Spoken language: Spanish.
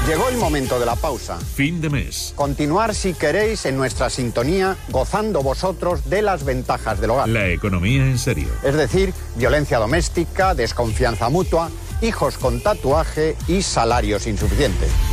Llegó el momento de la pausa. Fin de mes. Continuar, si queréis, en nuestra sintonía, gozando vosotros de las ventajas del hogar. La economía en serio. Es decir, violencia doméstica, desconfianza mutua, hijos con tatuaje y salarios insuficientes.